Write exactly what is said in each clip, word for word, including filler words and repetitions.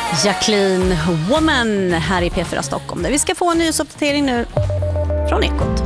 Jacqueline Woman här i P fyra Stockholm, där vi ska få en nyhetsuppdatering nu från Ekot.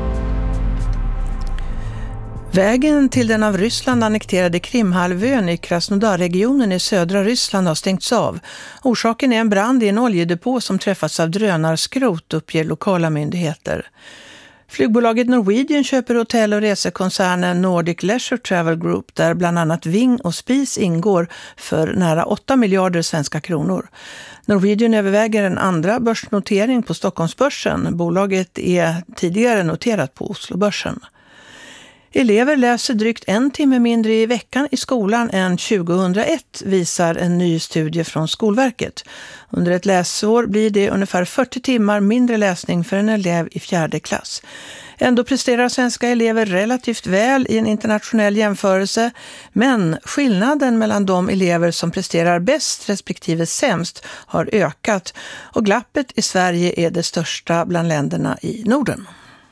Vägen till den av Ryssland annekterade Krimhalvön i Krasnodar-regionen i södra Ryssland har stängts av. Orsaken är en brand i en oljedepå som träffats av drönarskrot, uppger lokala myndigheter. Flygbolaget Norwegian köper hotell- och resekoncernen Nordic Leisure Travel Group, där bland annat Ving och Spis ingår, för nära åtta miljarder svenska kronor. Norwegian överväger en andra börsnotering på Stockholmsbörsen. Bolaget är tidigare noterat på Oslobörsen. Elever läser drygt en timme mindre i veckan i skolan än tjugohundraett, visar en ny studie från Skolverket. Under ett läsår blir det ungefär fyrtio timmar mindre läsning för en elev i fjärde klass. Ändå presterar svenska elever relativt väl i en internationell jämförelse, men skillnaden mellan de elever som presterar bäst respektive sämst har ökat, och glappet i Sverige är det största bland länderna i Norden.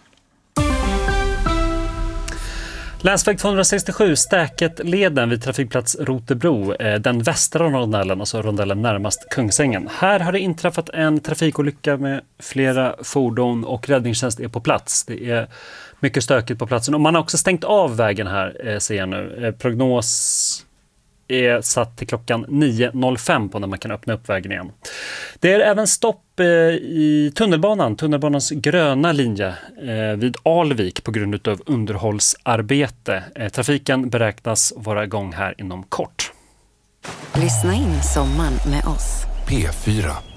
Länsväg tvåhundrasextiosju, Stäket-leden vid trafikplats Rotebro, den västra rondellen, alltså rondellen närmast Kungsängen. Här har det inträffat en trafikolycka med flera fordon och räddningstjänst är på plats. Det är mycket stökigt på platsen och man har också stängt av vägen här, ser jag nu. Prognos är satt till klockan nio noll fem på när man kan öppna upp vägen igen. Det är även stopp i tunnelbanan, tunnelbanans gröna linje vid Alvik på grund av underhållsarbete. Trafiken beräknas vara igång här inom kort. Lyssna in sommaren med oss. P fyra.